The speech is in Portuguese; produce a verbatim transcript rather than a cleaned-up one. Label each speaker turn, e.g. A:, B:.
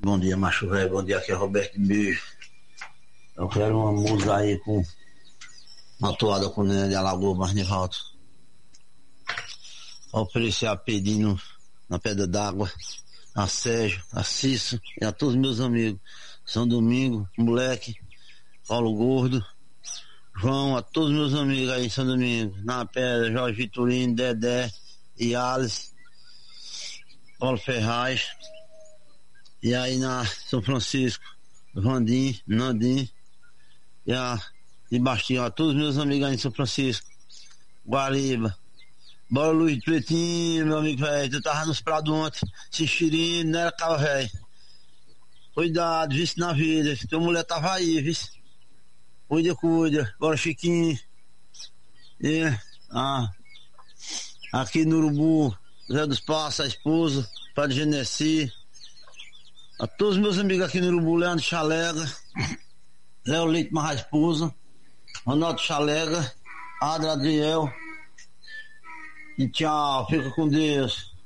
A: Bom dia, macho velho. Bom dia, aqui é Roberto Beijo. Eu quero uma música aí com uma toada com o Nenê de Alagoas, Marnivaldo. Oferecer a pedindo na Pedra d'Água, a Sérgio, a Cício e a todos meus amigos. São Domingo, Moleque, Paulo Gordo, João, a todos meus amigos aí em São Domingo, na Pedra, Jorge Vitorino, Dedé e Alice, Paulo Ferraz, e aí na São Francisco, Vandim, Nandim, e a e Bastião, a todos meus amigos aí em São Francisco, Guariba. Bora, Luiz Pretinho, meu amigo velho, tu tava nos prados ontem, assistindo, né, cara velho? Cuidado, vice na vida, tua mulher tava aí, vice. Cuida, cuida. Bora, Chiquinho. E, ah, aqui no Urubu, Zé dos Passos, a esposa, Padre Genesi. A todos os meus amigos aqui no Urubu, Leandro Chalega, Léo Leite Marra esposa, Ronaldo Chalega, Adra Adriel. E tchau, fica com Deus.